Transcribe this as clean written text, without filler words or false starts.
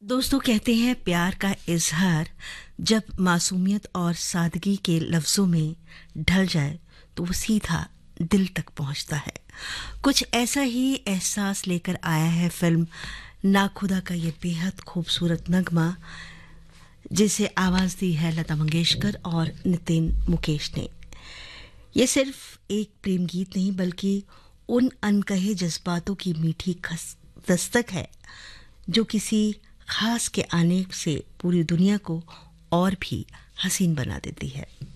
दोस्तों कहते हैं प्यार का इजहार जब मासूमियत और सादगी के लफ्जों में ढल जाए तो वो सीधा दिल तक पहुंचता है। कुछ ऐसा ही एहसास लेकर आया है फिल्म नाखुदा का ये बेहद खूबसूरत नगमा, जिसे आवाज दी है लता मंगेशकर और नितिन मुकेश ने। ये सिर्फ एक प्रेम गीत नहीं बल्कि उन अनकहे जज्बातों की मीठी दस्तक है जो किसी खास के आने से पूरी दुनिया को और भी हसीन बना देती है।